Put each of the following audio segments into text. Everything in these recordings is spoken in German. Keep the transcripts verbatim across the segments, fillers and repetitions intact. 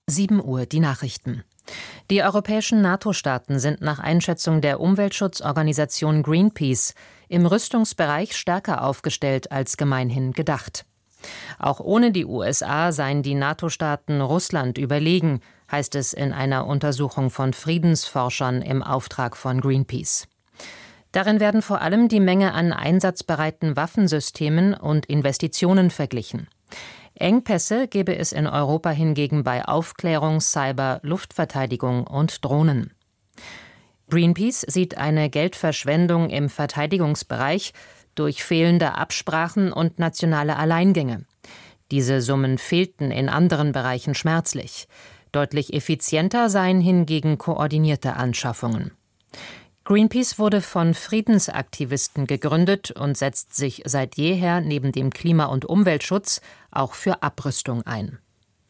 sieben Uhr die Nachrichten. Die europäischen NATO-Staaten sind nach Einschätzung der Umweltschutzorganisation Greenpeace im Rüstungsbereich stärker aufgestellt als gemeinhin gedacht. Auch ohne die U S A seien die NATO-Staaten Russland überlegen, heißt es in einer Untersuchung von Friedensforschern im Auftrag von Greenpeace. Darin werden vor allem die Menge an einsatzbereiten Waffensystemen und Investitionen verglichen. Engpässe gebe es in Europa hingegen bei Aufklärung, Cyber, Luftverteidigung und Drohnen. Greenpeace sieht eine Geldverschwendung im Verteidigungsbereich durch fehlende Absprachen und nationale Alleingänge. Diese Summen fehlten in anderen Bereichen schmerzlich. Deutlich effizienter seien hingegen koordinierte Anschaffungen. Greenpeace wurde von Friedensaktivisten gegründet und setzt sich seit jeher neben dem Klima- und Umweltschutz auch für Abrüstung ein.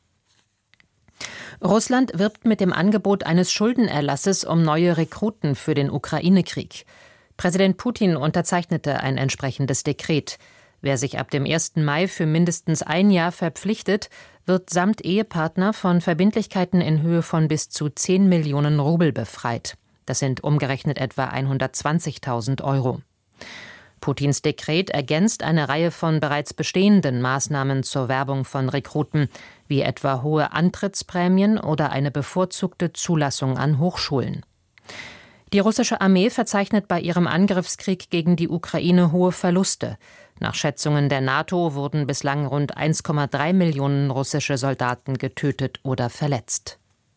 Russland wirbt mit dem Angebot eines Schuldenerlasses um neue Rekruten für den Ukraine-Krieg. Präsident Putin unterzeichnete ein entsprechendes Dekret. Wer sich ab dem ersten Mai für mindestens ein Jahr verpflichtet, wird samt Ehepartner von Verbindlichkeiten in Höhe von bis zu zehn Millionen Rubel befreit. Das sind umgerechnet etwa hundertzwanzigtausend Euro. Putins Dekret ergänzt eine Reihe von bereits bestehenden Maßnahmen zur Werbung von Rekruten, wie etwa hohe Antrittsprämien oder eine bevorzugte Zulassung an Hochschulen. Die russische Armee verzeichnet bei ihrem Angriffskrieg gegen die Ukraine hohe Verluste. Nach Schätzungen der NATO wurden bislang rund eins Komma drei Millionen russische Soldaten getötet oder verletzt.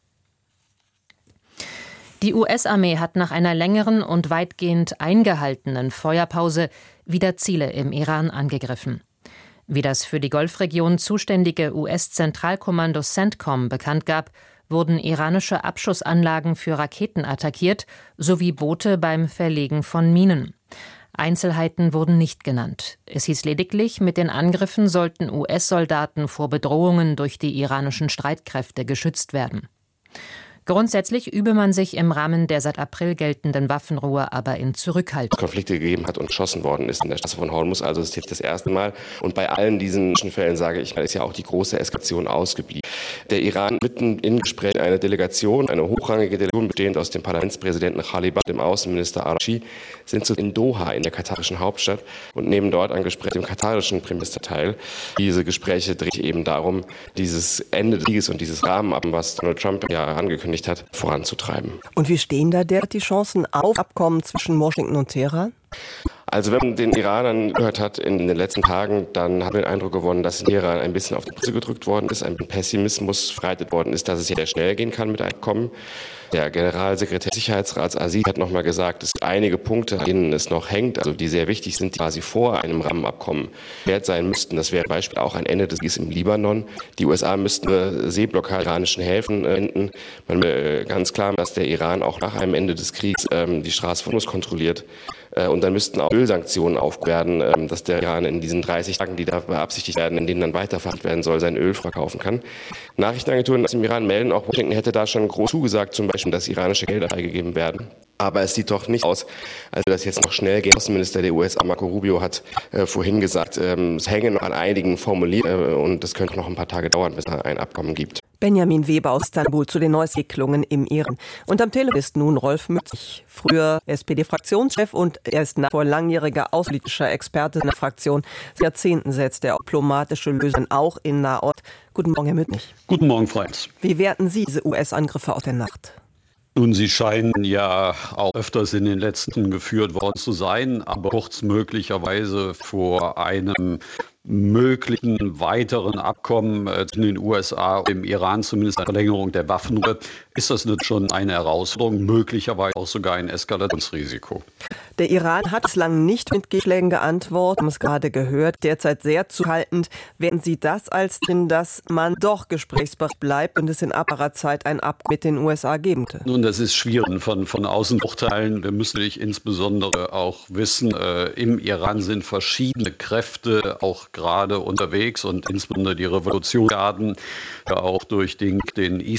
Die U S-Armee hat nach einer längeren und weitgehend eingehaltenen Feuerpause wieder Ziele im Iran angegriffen. Wie das für die Golfregion zuständige U S-Zentralkommando CENTCOM bekannt gab, wurden iranische Abschussanlagen für Raketen attackiert, sowie Boote beim Verlegen von Minen. Einzelheiten wurden nicht genannt. Es hieß lediglich, mit den Angriffen sollten U S-Soldaten vor Bedrohungen durch die iranischen Streitkräfte geschützt werden. Grundsätzlich übe man sich im Rahmen der seit April geltenden Waffenruhe aber in Zurückhaltung. Konflikte gegeben hat und geschossen worden ist in der Straße von Hormuz, also das ist jetzt das erste Mal. Und bei allen diesen Fällen, sage ich mal, ist ja auch die große Eskalation ausgeblieben. Der Iran mitten in Gespräch eine Delegation, eine hochrangige Delegation bestehend aus dem Parlamentspräsidenten Khalibad, dem Außenminister Araghchi, sind zu in Doha in der katarischen Hauptstadt und nehmen dort an Gespräch mit dem katarischen Premierminister teil. Diese Gespräche drehen sich eben darum, dieses Ende des Krieges und dieses Rahmenabkommen, was Donald Trump ja angekündigt hat, voranzutreiben. Und wie stehen da derzeit die Chancen auf Abkommen zwischen Washington und Teheran? Also wenn man den Iranern gehört hat in den letzten Tagen, dann haben wir den Eindruck gewonnen, dass in Iran ein bisschen auf die Bremse gedrückt worden ist, ein Pessimismus verbreitet worden ist, dass es sehr schnell gehen kann mit einem Abkommen. Der Generalsekretär des Sicherheitsrats Aziz hat nochmal gesagt, es gibt einige Punkte, an denen es noch hängt, also die sehr wichtig sind, die quasi vor einem Rahmenabkommen wert sein müssten. Das wäre zum Beispiel auch ein Ende des Krieges im Libanon. Die U S A müssten eine Seeblockade iranischen Häfen enden. Man will ganz klar, dass der Iran auch nach einem Ende des Kriegs ähm, die Straße von Hormuz kontrolliert. Und dann müssten auch Ölsanktionen aufgehoben werden, dass der Iran in diesen dreißig Tagen, die da beabsichtigt werden, in denen dann weiterverhandelt werden soll, sein Öl verkaufen kann. Nachrichtenagenturen aus dem Iran melden, auch Washington hätte da schon groß zugesagt, zum Beispiel, dass iranische Gelder freigegeben werden. Aber es sieht doch nicht aus, als würde das jetzt noch schnell gehen. Der Außenminister der U S, Marco Rubio, hat äh, vorhin gesagt, ähm, es hänge noch an einigen Formulierungen äh, und es könnte noch ein paar Tage dauern, bis es ein Abkommen gibt. Benjamin Weber aus Istanbul zu den Neuentwicklungen im Iran. Und am Telefon ist nun Rolf Mützig, früher S P D-Fraktionschef und er ist nach vor langjähriger außenpolitischer Experte in der Fraktion. Seit Jahrzehnten setzt er diplomatische Lösungen auch in Nahost. Guten Morgen, Herr Mützig. Guten Morgen, Franz. Wie werten Sie diese U S-Angriffe aus der Nacht? Nun, sie scheinen ja auch öfters in den letzten geführt worden zu sein, aber kurz möglicherweise vor einem möglichen weiteren Abkommen zwischen den U S A und dem Iran, zumindest eine Verlängerung der Waffenruhe, ist das nicht schon eine Herausforderung, möglicherweise auch sogar ein Eskalationsrisiko. Der Iran hat bislang nicht mit Gegenschlägen geantwortet, wir haben es gerade gehört, derzeit sehr zurückhaltend. Werten Sie das als drin, dass man doch gesprächsbereit bleibt und es in absehbarer Zeit ein Abkommen mit den U S A geben könnte? Nun, das ist schwierig von, von außen beurteilen. Wir müssen natürlich insbesondere auch wissen, äh, im Iran sind verschiedene Kräfte auch gerade unterwegs und insbesondere die Revolutionsgarden, ja auch durch den, den